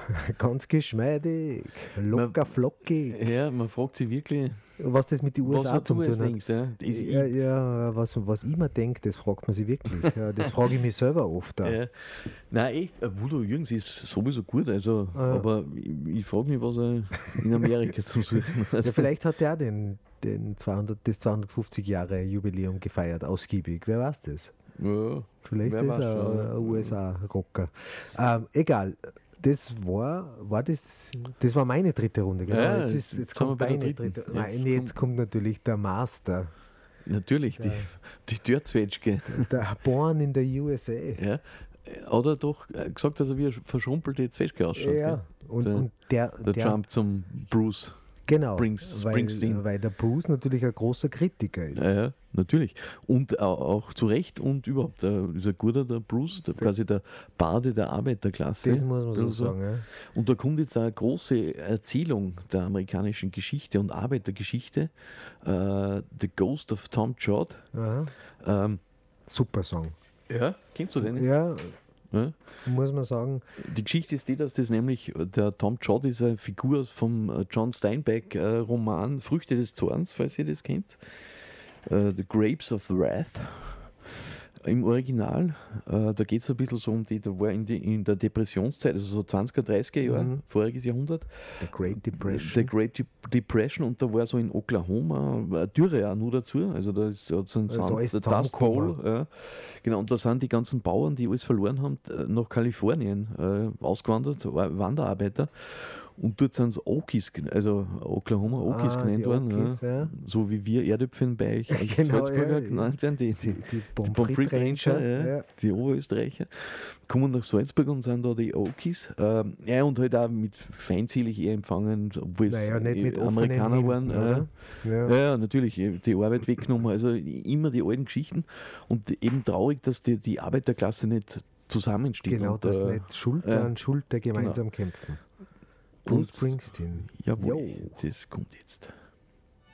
Ganz geschmeidig, locker, flockig. Ja, man fragt sich wirklich, Was das mit den was USA du zu jetzt tun hat. denkst. Ja? Was ich mir denke, das fragt man sich wirklich. Ja, das frage ich mich selber oft. Auch. Nein, Voodoo Jürgens ist sowieso gut, also, aber ich frage mich, was er in Amerika zu suchen hat. Ja, vielleicht hat er auch das 250 Jahre Jubiläum gefeiert, ausgiebig. Wer weiß das? Ja, Vielleicht wer ist weiß er schon, ein USA-Rocker. Egal. Das war meine dritte Runde, genau. Ja, jetzt jetzt kommt sind wir bei der deine dritten. dritte. Nein, Jetzt jetzt kommt natürlich der Master. Natürlich, die Dörrzwetschge. Der Born in the USA. Ja. Hat er doch gesagt, dass er wie eine verschrumpelte Zwetschge ausschaut. Ja, gell? Der Trump zum Bruce. Genau, Springsteen. weil der Bruce natürlich ein großer Kritiker ist. Ja, natürlich. Und auch zu Recht und überhaupt. Ist ein guter, der Bruce, quasi der Bade der Arbeiterklasse. Das muss man so sagen. Ja. Und da kommt jetzt eine große Erzählung der amerikanischen Geschichte und Arbeitergeschichte. The Ghost of Tom Joad. Super Song. Ja, kennst du den? Ja, Ja? muss man sagen. Die Geschichte ist die, dass das nämlich, der Tom Joad ist eine Figur vom John Steinbeck Roman Früchte des Zorns, falls ihr das kennt. The Grapes of Wrath. Im Original, da geht es ein bisschen so um da war in der Depressionszeit, also so 20er, 30er Jahre, voriges Jahrhundert. The Great Depression. The Great Depression, und da war so in Oklahoma eine Dürre auch nur dazu, also da ist so ein alles der Dust Bowl, genau, und da sind die ganzen Bauern, die alles verloren haben, nach Kalifornien ausgewandert, Wanderarbeiter. Und dort sind es Okies, also Oklahoma Okies genannt worden. Okies, ja. So wie wir Erdäpfel bei Genau, Salzburger ja, genannt werden, die Pommes Pommes frites Ranger, ja. die Oberösterreicher, kommen nach Salzburg und sind da die Okies. Ja, und halt auch mit feindselig eher empfangen, obwohl es nicht mit Amerikaner offenen waren. Händen, Ja, natürlich, die Arbeit weggenommen, also immer die alten Geschichten. Und eben traurig, dass die Arbeiterklasse nicht zusammensteht. Genau, und, dass nicht Schulter an Schulter gemeinsam kämpfen. Bruce Springsteen. Jawohl, das kommt jetzt.